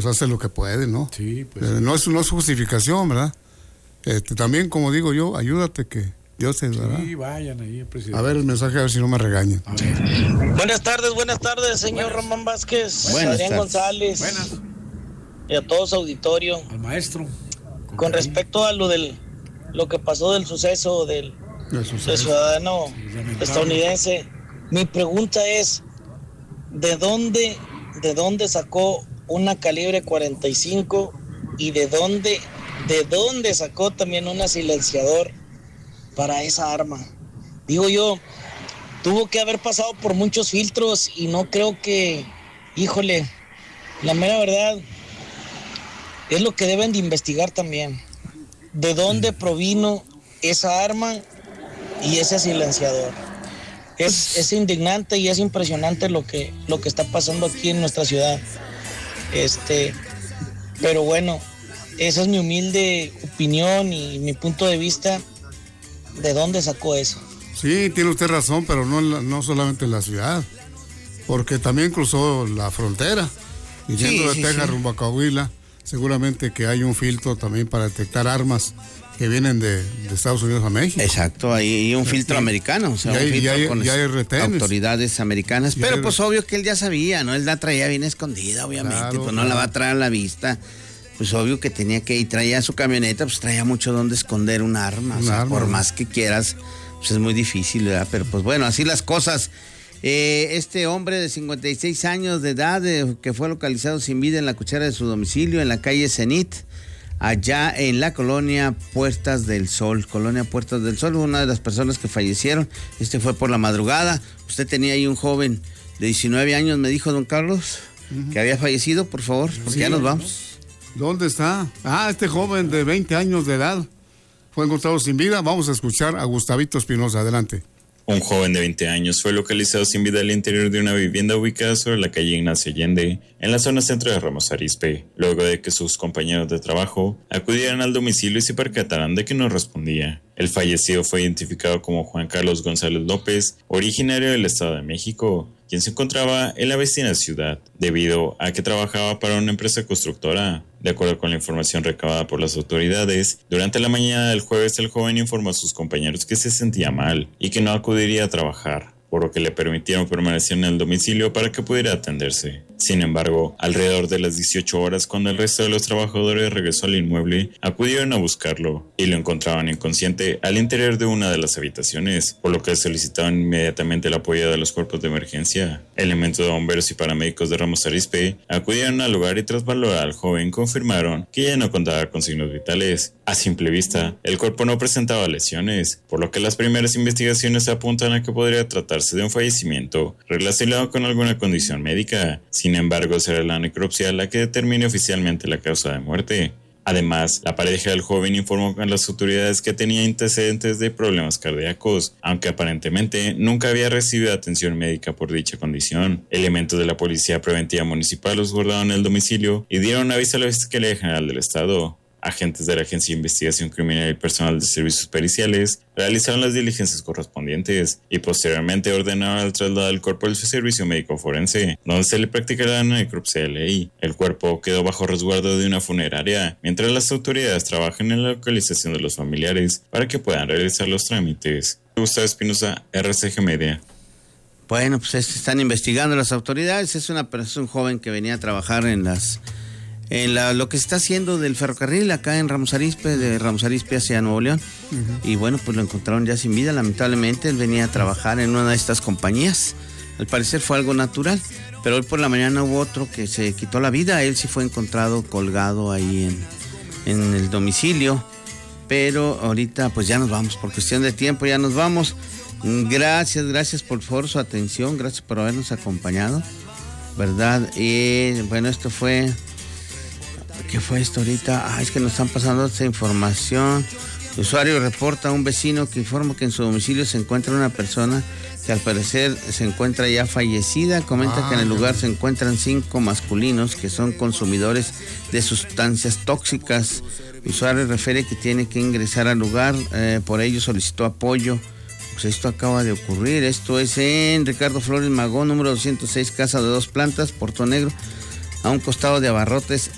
hace lo que puede, ¿no? Sí, pues. No es justificación, ¿verdad? También, como digo yo, ayúdate que Dios te dará. Sí, vayan ahí, presidente. A ver el mensaje, a ver si no me regañan. Buenas tardes, señor Román Vázquez, Adrián González. Buenas. Y a todos auditorio. Al maestro. Con respecto a lo que pasó del suceso del ciudadano estadounidense, mi pregunta es, ¿de dónde sacó una calibre 45 y de dónde sacó también un silenciador para esa arma? Digo yo, tuvo que haber pasado por muchos filtros y no creo que, híjole, la mera verdad es lo que deben de investigar también. ¿De dónde provino esa arma y ese silenciador? Es indignante y es impresionante lo que está pasando aquí en nuestra ciudad. Pero bueno, esa es mi humilde opinión y mi punto de vista. ¿De dónde sacó eso? Sí, tiene usted razón, pero no solamente en la ciudad, porque también cruzó la frontera, yendo de Texas rumbo a Coahuila. Seguramente que hay un filtro también para detectar armas que vienen de Estados Unidos a México. Exacto, hay un filtro americano, o sea, un filtro con autoridades americanas, pero pues obvio que él ya sabía, ¿no? Él la traía bien escondida, obviamente, claro, pues no la va a traer a la vista. Pues obvio que tenía que ir, traía su camioneta, pues traía mucho donde esconder un arma, por más que quieras, pues es muy difícil, ¿verdad? Pero pues bueno, así las cosas. Este hombre de 56 años de edad, que fue localizado sin vida en la cochera de su domicilio en la calle Zenit, allá en la colonia Puertas del Sol, una de las personas que fallecieron. Fue por la madrugada. Usted tenía ahí un joven de 19 años, me dijo don Carlos, que había fallecido, por favor, porque ya nos vamos. ¿Dónde está? Este joven de 20 años de edad fue encontrado sin vida. Vamos a escuchar a Gustavito Espinosa, adelante. Un joven de 20 años fue localizado sin vida al interior de una vivienda ubicada sobre la calle Ignacio Allende, en la zona centro de Ramos Arizpe, luego de que sus compañeros de trabajo acudieran al domicilio y se percataran de que no respondía. El fallecido fue identificado como Juan Carlos González López, originario del Estado de México, quien se encontraba en la vecina ciudad, debido a que trabajaba para una empresa constructora. De acuerdo con la información recabada por las autoridades, durante la mañana del jueves el joven informó a sus compañeros que se sentía mal y que no acudiría a trabajar, por lo que le permitieron permanecer en el domicilio para que pudiera atenderse. Sin embargo, alrededor de las 18 horas, cuando el resto de los trabajadores regresó al inmueble, acudieron a buscarlo y lo encontraban inconsciente al interior de una de las habitaciones, por lo que solicitaron inmediatamente el apoyo de los cuerpos de emergencia. Elementos de bomberos y paramédicos de Ramos Arizpe acudieron al lugar y tras valorar al joven confirmaron que ya no contaba con signos vitales. A simple vista, el cuerpo no presentaba lesiones, por lo que las primeras investigaciones apuntan a que podría tratarse de un fallecimiento relacionado con alguna condición médica. Sin embargo, será la necropsia la que determine oficialmente la causa de muerte. Además, la pareja del joven informó a las autoridades que tenía antecedentes de problemas cardíacos, aunque aparentemente nunca había recibido atención médica por dicha condición. Elementos de la Policía Preventiva Municipal los guardaron en el domicilio y dieron aviso a la Fiscalía General del Estado. Agentes de la Agencia de Investigación Criminal y personal de servicios periciales realizaron las diligencias correspondientes y posteriormente ordenaron el traslado del cuerpo al servicio médico forense, donde se le practicará la necropsia de ley. El cuerpo quedó bajo resguardo de una funeraria, mientras las autoridades trabajan en la localización de los familiares para que puedan realizar los trámites. Gustavo Espinosa, RCG Media. Bueno, pues están investigando las autoridades. Es un joven que venía a trabajar en lo que se está haciendo del ferrocarril acá en Ramos Arizpe, de Ramos Arizpe hacia Nuevo León. Y bueno, pues lo encontraron ya sin vida, lamentablemente. Él venía a trabajar en una de estas compañías. Al parecer fue algo natural, pero hoy por la mañana hubo otro que se quitó la vida. Él sí fue encontrado colgado ahí en el domicilio. Pero ahorita pues ya nos vamos, por cuestión de tiempo ya nos vamos. Gracias por favor su atención, gracias por habernos acompañado, ¿verdad? Y bueno, esto fue... ¿Qué fue esto ahorita? Es que nos están pasando esta información. El usuario reporta a un vecino que informa que en su domicilio se encuentra una persona que al parecer se encuentra ya fallecida. Comenta que en el lugar se encuentran 5 masculinos que son consumidores de sustancias tóxicas. El usuario refiere que tiene que ingresar al lugar, por ello solicitó apoyo. Pues esto acaba de ocurrir. Esto es en Ricardo Flores Magón, número 206, casa de 2 plantas, Porto Negro, a un costado de Abarrotes,